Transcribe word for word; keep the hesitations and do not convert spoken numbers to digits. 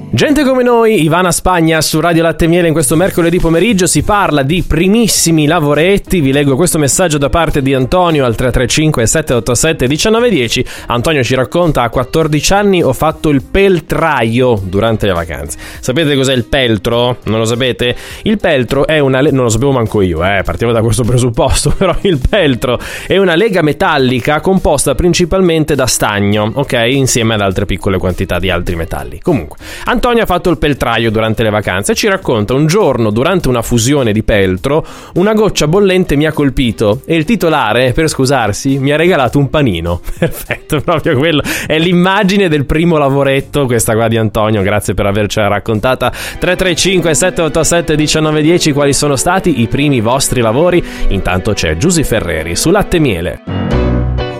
Gente come noi, Ivana Spagna su Radio Latte e Miele. In questo mercoledì pomeriggio si parla di primissimi lavoretti. Vi leggo questo messaggio da parte di Antonio al tre tre cinque sette otto sette uno nove uno zero. Antonio ci racconta: a quattordici anni ho fatto il peltraio durante le vacanze. Sapete cos'è il peltro? Non lo sapete? Il peltro è una le- non lo sapevo manco io, eh, partiamo da questo presupposto. Però il peltro è una lega metallica composta principalmente da stagno, ok? Insieme ad altre piccole quantità di altri metalli. Comunque, Antonio ha fatto il peltraio durante le vacanze e ci racconta: un giorno durante una fusione di peltro una goccia bollente mi ha colpito e il titolare, per scusarsi, mi ha regalato un panino. Perfetto, proprio quello è l'immagine del primo lavoretto, questa qua di Antonio. Grazie per avercela raccontata. Tre tre cinque sette otto sette uno nove uno zero. Quali sono stati i primi vostri lavori? Intanto c'è Giusy Ferreri su Latte e Miele.